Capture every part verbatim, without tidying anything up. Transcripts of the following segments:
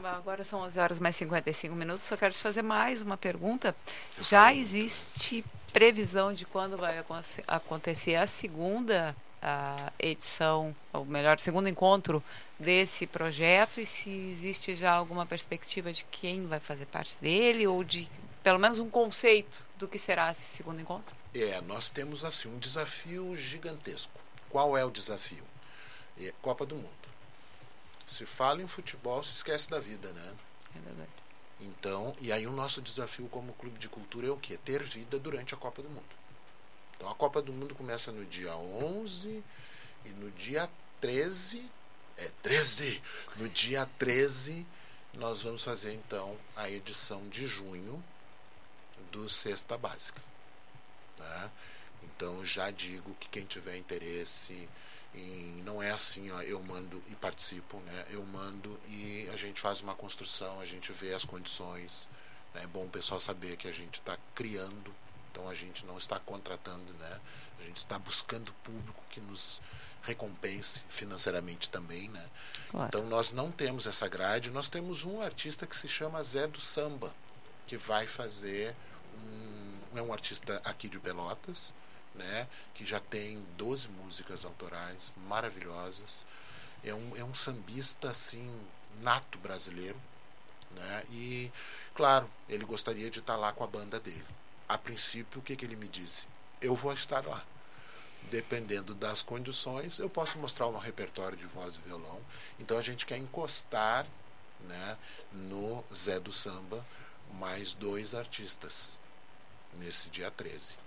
Agora são onze horas mais cinquenta e cinco minutos. Só quero te fazer mais uma pergunta. Já existe previsão de quando vai acontecer a segunda a edição, ou melhor, segundo encontro desse projeto, e se existe já alguma perspectiva de quem vai fazer parte dele, ou de pelo menos um conceito do que será esse segundo encontro? É, nós temos assim um desafio gigantesco. Qual é o desafio? É Copa do Mundo. Se fala em futebol, se esquece da vida, né? É verdade. Então, e aí o nosso desafio como Clube de Cultura é o quê? Ter vida durante a Copa do Mundo. Então a Copa do Mundo começa no dia onze e no dia treze, é treze, no dia treze nós vamos fazer então a edição de junho do Cesta Básica. Né? Então já digo que quem tiver interesse em, não é assim, ó, eu mando e participo, né? Eu mando e a gente faz uma construção, a gente vê as condições, né? É bom o pessoal saber que a gente está criando. Então a gente não está contratando, né? A gente está buscando público que nos recompense financeiramente também, né? Claro. Então nós não temos essa grade, nós temos um artista que se chama Zé do Samba, que vai fazer um, é um artista aqui de Pelotas, né? Que já tem doze músicas autorais maravilhosas. É um, é um sambista assim nato brasileiro, né? E claro, ele gostaria de estar lá com a banda dele. A princípio, o que, que ele me disse? Eu vou estar lá. Dependendo das condições, eu posso mostrar um repertório de voz e violão. Então a gente quer encostar, né, no Zé do Samba mais dois artistas nesse dia treze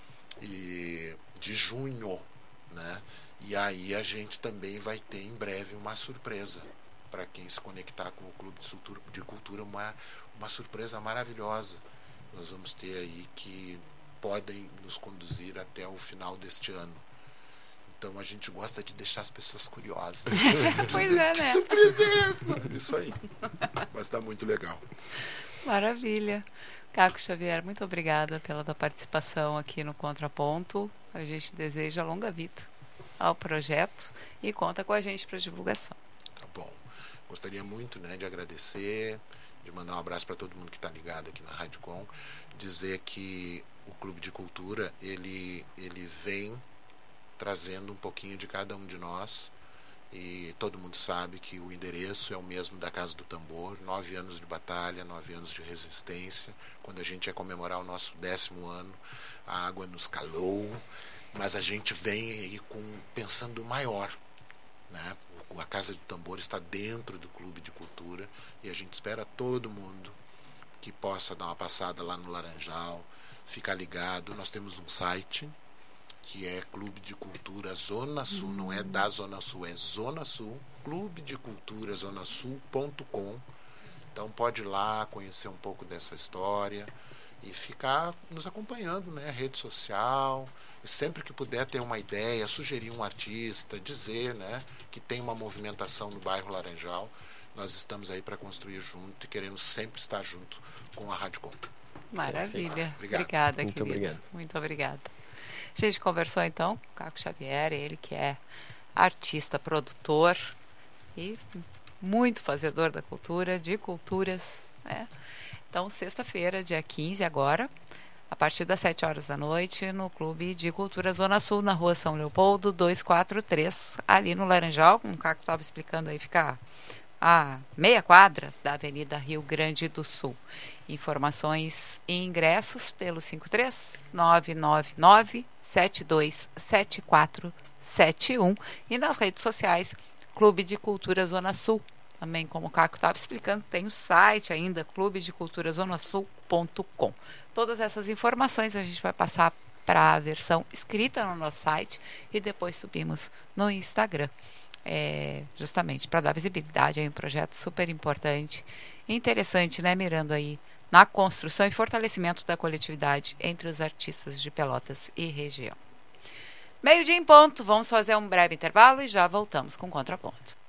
e de junho, né? E aí a gente também vai ter em breve uma surpresa para quem se conectar com o Clube de Cultura, uma, uma surpresa maravilhosa. Nós vamos ter aí que podem nos conduzir até o final deste ano. Então a gente gosta de deixar as pessoas curiosas. Pois é, né? Que surpresa é essa? Isso aí. Mas está muito legal. Maravilha. Caco Xavier, muito obrigada pela tua participação aqui no Contraponto. A gente deseja longa vida ao projeto e conta com a gente para divulgação. Tá bom. Gostaria muito, né, de agradecer, de mandar um abraço para todo mundo que está ligado aqui na Rádio Com, dizer que o Clube de Cultura, ele, ele vem trazendo um pouquinho de cada um de nós, e todo mundo sabe que o endereço é o mesmo da Casa do Tambor, nove anos de batalha, nove anos de resistência. Quando a gente ia comemorar o nosso décimo ano, a água nos calou, mas a gente vem aí com, pensando maior, né? A Casa do Tambor está dentro do Clube de Cultura e a gente espera todo mundo que possa dar uma passada lá no Laranjal, ficar ligado. Nós temos um site que é Clube de Cultura Zona Sul, não é da Zona Sul, é Zona Sul, clube de cultura zona sul ponto com. Então pode ir lá conhecer um pouco dessa história e ficar nos acompanhando, né? Rede social, e sempre que puder ter uma ideia, sugerir um artista, dizer, né, que tem uma movimentação no bairro Laranjal. Nós estamos aí para construir junto e queremos sempre estar junto com a Rádio Com. Maravilha. Obrigada, Muito querido. obrigado. Muito obrigada. A gente conversou então com o Caco Xavier, ele que é artista, produtor e muito fazedor da cultura, de culturas, né? Então, sexta-feira, dia quinze, agora, a partir das sete horas da noite, no Clube de Cultura Zona Sul, na rua São Leopoldo, duzentos e quarenta e três, ali no Laranjal, como o Caco estava explicando aí, fica a meia quadra da Avenida Rio Grande do Sul. Informações e ingressos pelo cinco três nove nove nove sete dois sete quatro sete um e nas redes sociais Clube de Cultura Zona Sul. Também, como o Caco estava explicando, tem o site ainda, clube de cultura zona sul ponto com. Todas essas informações a gente vai passar para a versão escrita no nosso site e depois subimos no Instagram. É, justamente para dar visibilidade a um projeto super importante e interessante, né, mirando aí na construção e fortalecimento da coletividade entre os artistas de Pelotas e região. Meio-dia em ponto, vamos fazer um breve intervalo e já voltamos com o Contraponto.